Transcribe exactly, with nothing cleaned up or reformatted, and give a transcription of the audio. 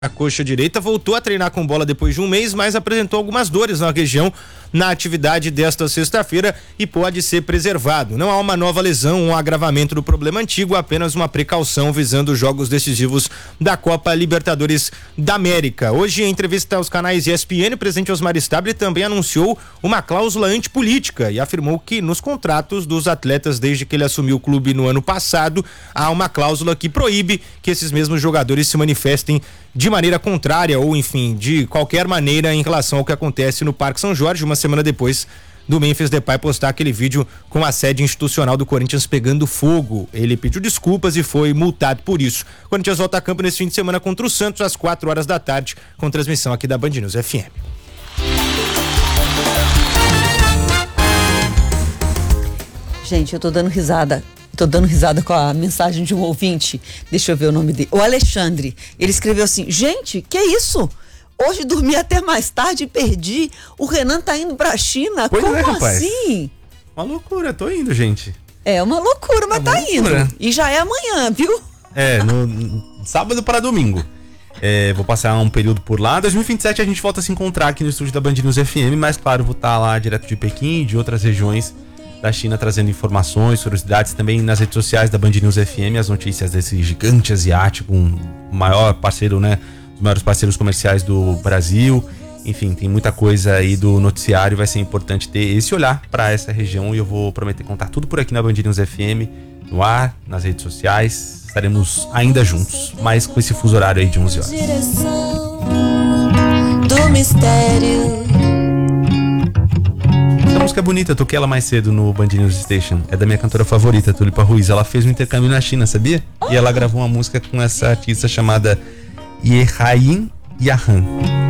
A coxa direita voltou a treinar com bola depois de um mês, mas apresentou algumas dores na região na atividade desta sexta-feira e pode ser preservado. Não há uma nova lesão, um agravamento do problema antigo, apenas uma precaução visando os jogos decisivos da Copa Libertadores da América. Hoje, em entrevista aos canais E S P N, o presidente Osmar Stabile também anunciou uma cláusula antipolítica e afirmou que nos contratos dos atletas, desde que ele assumiu o clube no ano passado, há uma cláusula que proíbe que esses mesmos jogadores se manifestem de maneira contrária ou, enfim, de qualquer maneira em relação ao que acontece no Parque São Jorge, uma semana depois do Memphis Depay postar aquele vídeo com a sede institucional do Corinthians pegando fogo. Ele pediu desculpas e foi multado por isso. O Corinthians volta a campo nesse fim de semana contra o Santos às quatro horas da tarde, com transmissão aqui da Band News F M. Gente, eu tô dando risada. Tô dando risada com a mensagem de um ouvinte. Deixa eu ver o nome dele. O Alexandre. Ele escreveu assim: gente, que isso? Hoje dormi até mais tarde e perdi. O Renan tá indo pra China. Pois Como é, rapaz. assim? Uma loucura, tô indo, gente. É uma loucura, mas É tá loucura. indo. E já é amanhã, viu? É, no, no sábado para domingo. É, vou passar um período por lá. dois mil e vinte e sete a gente volta a se encontrar aqui no estúdio da Band News F M, mas claro, vou estar lá direto de Pequim e de outras regiões da China, trazendo informações, curiosidades, também nas redes sociais da Band News F M, as notícias desse gigante asiático, um maior parceiro, né? Os maiores parceiros comerciais do Brasil. Enfim, tem muita coisa aí do noticiário, vai ser importante ter esse olhar para essa região e eu vou prometer contar tudo por aqui na Band News F M, no ar, nas redes sociais. Estaremos ainda juntos, mas com esse fuso horário aí de onze horas. Direção do mistério. Essa música é bonita, eu toquei ela mais cedo no Band News Station. É da minha cantora favorita, Tulipa Ruiz. Ela fez um intercâmbio na China, sabia? E ela gravou uma música com essa artista chamada Ye Hayin Yahan.